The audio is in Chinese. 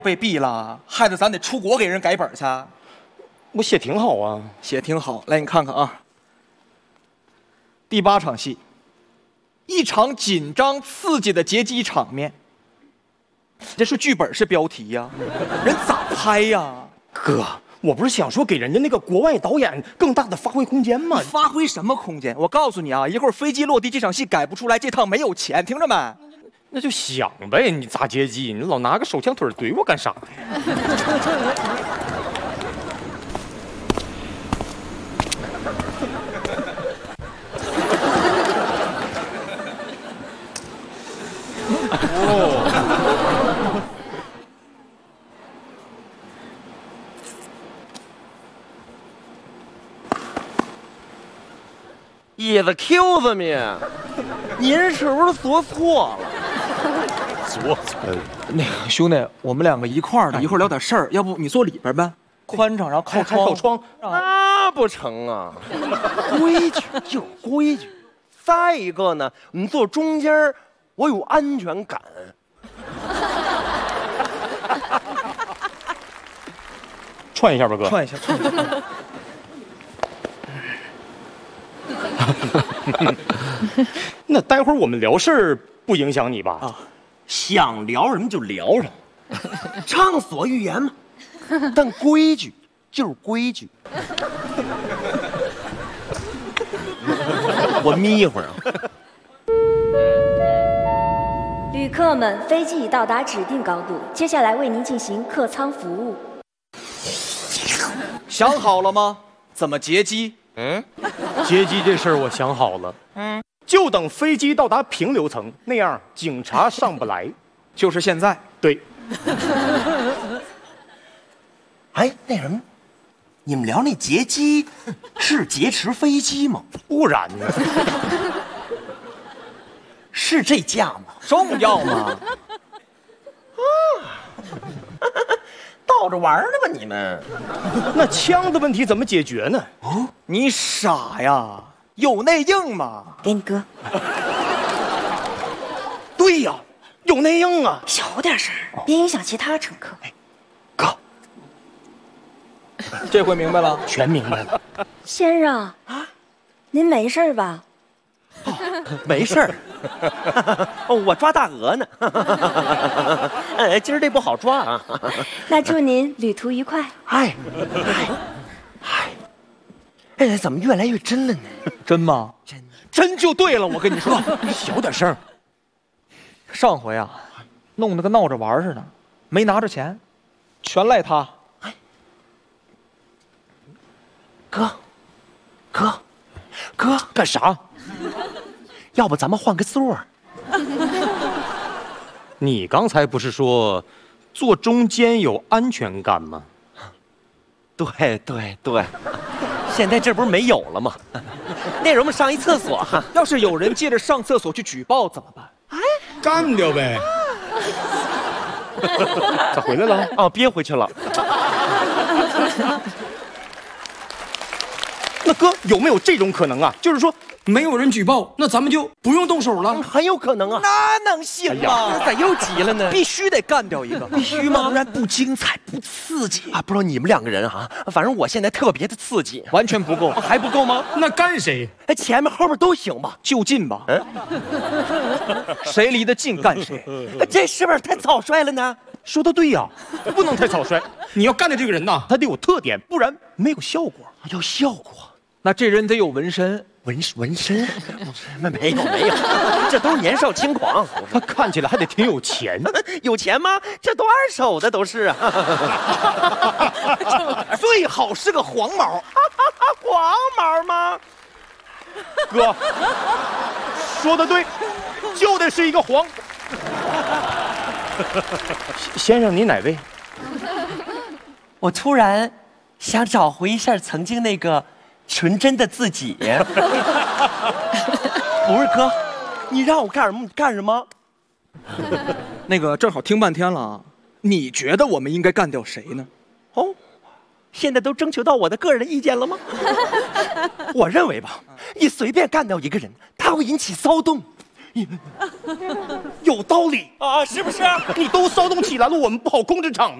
被毙了，害得咱得出国给人改本去。 我写挺好啊， 写挺好。来，你看看啊，第8场戏，一场紧张刺激的劫机场面。这是剧本是标题呀，人咋拍呀？ 哥，我不是想说给人家那个国外导演更大的发挥空间吗？ 发挥什么空间？我告诉你啊，一会儿飞机落地，这场戏改不出来，这趟没有钱，听着没？ 那就想呗，你咋接机？你老拿个手枪腿怼我干啥呀？哦， Excuse me， 您是不是坐错了？ 坐那个兄弟，我们2个一块儿的，一会儿聊点事儿，要不你坐里边呗，宽敞，然后靠窗。 那不成啊，规矩就是规矩。再一个呢，你坐中间，我有安全感。 串一下吧，哥。 串一下。 那待会儿我们聊事儿不影响你吧？ 啊， 想聊什么就聊什么，畅所欲言嘛。但规矩就是规矩。我眯一会儿啊。 旅客们，飞机已到达指定高度，接下来为您进行客舱服务。 想好了吗？怎么劫机？ 劫机这事儿我想好了，就等飞机到达平流层，那样警察上不来。 就是现在。 对。 哎，那什么，你们聊那劫机是劫持飞机吗？ 不然呢？ 是这架吗？ 重要吗？ 倒着玩呢吧你们？ 那枪的问题怎么解决呢？ 哦，你傻呀？有内应吗？ 给你哥， 对呀，有内应啊。 小点声，别影响其他乘客。 哥， 这回明白了？ 全明白了。 先生啊，您没事吧？ 没事儿。我抓大鹅呢。哎，今儿这不好抓啊。 那祝您旅途愉快。 哎，怎么越来越真了呢？ 真吗？真就对了。我跟你说， 小点声。 上回啊，弄得跟闹着玩似的，没拿着钱，全赖他。 哥， 干啥？ 要不咱们换个座儿？ 你刚才不是说坐中间有安全感吗？ 对，现在这不是没有了吗？那什么，上一厕所哈， 要是有人借着上厕所去举报怎么办？ 干掉呗！ 咋回来了？ 哦，憋回去了。 那哥有没有这种可能啊？就是说没有人举报，那咱们就不用动手了。 很有可能啊。 那能行吗？ 咋又急了呢？ 必须得干掉一个， 必须吗？ 不然不精彩不刺激啊！不知道你们2个人啊，反正我现在特别的刺激， 完全不够， 还不够吗？ 那干谁？ 哎，前面后面都行吧， 就近吧。谁离得近干谁。 这是不是太草率了呢？ 说的对呀，不能太草率， 你要干掉这个人呐， 他得有特点，不然没有效果。 有效果。 那这人得有纹身。 纹身？没有，这都是年少轻狂。 他看起来还得挺有钱。 有钱吗？这都2手的都是啊。 最好是个黄毛。 黄毛吗？ 哥，说的对，就得是一个黄。先生，你哪位？ 我突然想找回一下曾经那个纯真的自己。不是哥，你让我干什么？ 那个正好听半天了，你觉得我们应该干掉谁呢？ 哦，现在都征求到我的个人意见了吗？我认为吧，你随便干掉一个人，他会引起骚动。 有道理啊，是不是？ 你都骚动起来了，我们不好控制场面。